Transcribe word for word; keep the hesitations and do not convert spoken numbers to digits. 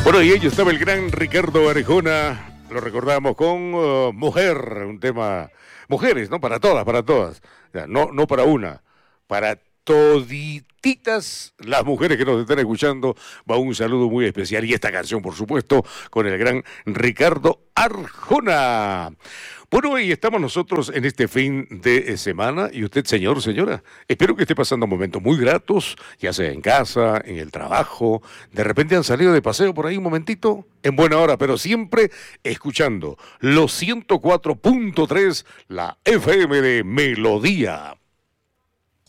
Bueno, y ello estaba el gran Ricardo Arjona. Lo recordamos con uh, Mujer, un tema... Mujeres, ¿no? Para todas, para todas. Ya, no, no para una, para todititas las mujeres que nos están escuchando. Va un saludo muy especial. Y esta canción, por supuesto, con el gran Ricardo Arjona. Bueno, y estamos nosotros en este fin de semana. Y usted, señor, señora, espero que esté pasando momentos muy gratos, ya sea en casa, en el trabajo. De repente han salido de paseo por ahí un momentito, en buena hora, pero siempre escuchando los ciento cuatro punto tres, la F M de Melodía.